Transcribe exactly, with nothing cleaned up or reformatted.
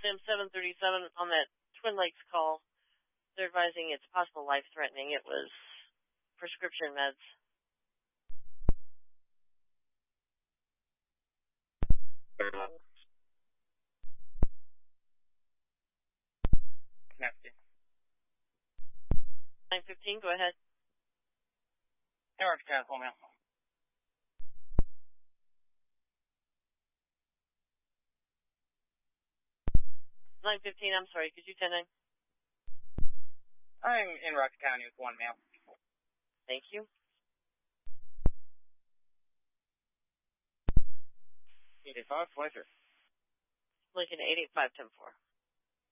Sam seven thirty-seven on that Twin Lakes call. They're advising it's possible life-threatening. It was prescription meds. Connected. nine fifteen, go ahead. Hey, Roger County, call me out. nine fifteen, I'm sorry, could you ten nine? I'm in Roger County with one male. Thank you. eight eight five, twenty-three. Lincoln eight eight five, ten four.